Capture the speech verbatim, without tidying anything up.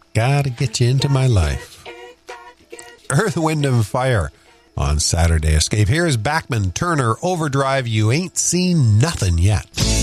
Gotta get you into my life. Earth, Wind, and Fire on Saturday Escape. Here's Bachman Turner Overdrive. You ain't seen nothing yet.